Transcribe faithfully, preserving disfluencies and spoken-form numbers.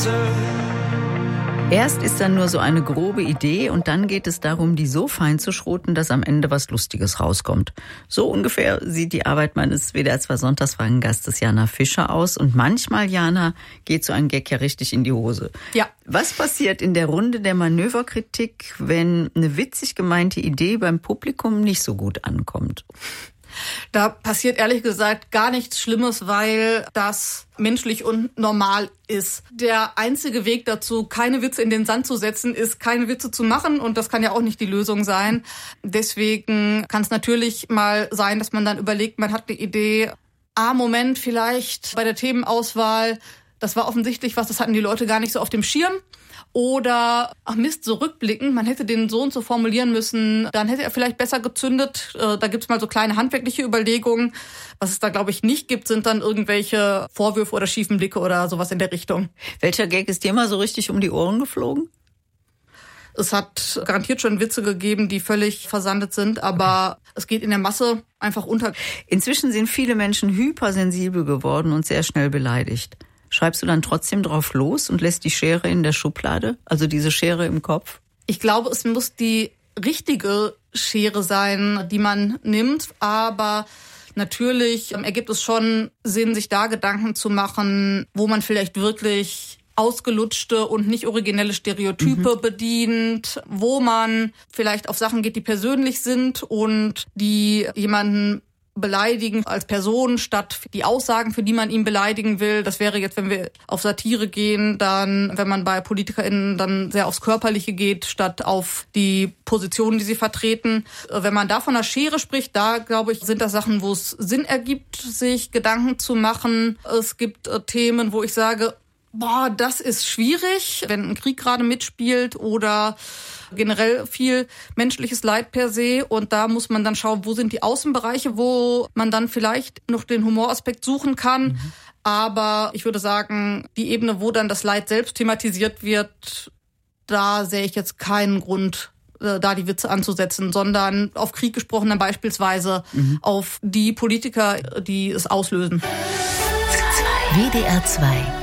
answer. Erst ist dann nur so eine grobe Idee und dann geht es darum, die so fein zu schroten, dass am Ende was Lustiges rauskommt. So ungefähr sieht die Arbeit meines W D R zwei Sonntagsfragen-Gastes Jana Fischer aus. Und manchmal, Jana, geht so ein Gag ja richtig in die Hose. Ja. Was passiert in der Runde der Manöverkritik, wenn eine witzig gemeinte Idee beim Publikum nicht so gut ankommt? Da passiert ehrlich gesagt gar nichts Schlimmes, weil das menschlich und normal ist. Der einzige Weg dazu, keine Witze in den Sand zu setzen, ist, keine Witze zu machen. Und das kann ja auch nicht die Lösung sein. Deswegen kann es natürlich mal sein, dass man dann überlegt, man hat eine Idee, ah, Moment, vielleicht bei der Themenauswahl, das war offensichtlich was, das hatten die Leute gar nicht so auf dem Schirm. Oder, ach Mist, so rückblickend, man hätte den so und so formulieren müssen, dann hätte er vielleicht besser gezündet. Da gibt's mal so kleine handwerkliche Überlegungen. Was es da, glaube ich, nicht gibt, sind dann irgendwelche Vorwürfe oder schiefen Blicke oder sowas in der Richtung. Welcher Gag ist dir mal so richtig um die Ohren geflogen? Es hat garantiert schon Witze gegeben, die völlig versandet sind, aber es geht in der Masse einfach unter. Inzwischen sind viele Menschen hypersensibel geworden und sehr schnell beleidigt. Schreibst du dann trotzdem drauf los und lässt die Schere in der Schublade, also diese Schere im Kopf? Ich glaube, es muss die richtige Schere sein, die man nimmt, aber natürlich ergibt es schon Sinn, sich da Gedanken zu machen, wo man vielleicht wirklich ausgelutschte und nicht originelle Stereotype mhm. bedient, wo man vielleicht auf Sachen geht, die persönlich sind und die jemanden beleidigen als Person statt die Aussagen, für die man ihn beleidigen will. Das wäre jetzt, wenn wir auf Satire gehen, dann, wenn man bei PolitikerInnen dann sehr aufs Körperliche geht, statt auf die Positionen, die sie vertreten. Wenn man da von einer Schere spricht, da, glaube ich, sind das Sachen, wo es Sinn ergibt, sich Gedanken zu machen. Es gibt äh, Themen, wo ich sage, boah, das ist schwierig, wenn ein Krieg gerade mitspielt oder generell viel menschliches Leid per se. Und da muss man dann schauen, wo sind die Außenbereiche, wo man dann vielleicht noch den Humoraspekt suchen kann. Mhm. Aber ich würde sagen, die Ebene, wo dann das Leid selbst thematisiert wird, da sehe ich jetzt keinen Grund, da die Witze anzusetzen, sondern auf Krieg gesprochen dann beispielsweise mhm. auf die Politiker, die es auslösen. W D R zwei